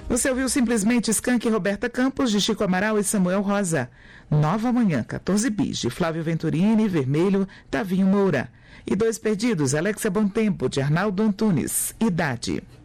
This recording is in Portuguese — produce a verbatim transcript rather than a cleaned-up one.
Você ouviu simplesmente Skank e Roberta Campos, de Chico Amaral e Samuel Rosa. Nova Manhã, quatorze bis, de Flávio Venturini, Vermelho, Tavinho Moura. E Dois Perdidos, Alexia Bom Tempo, de Arnaldo Antunes. Idade.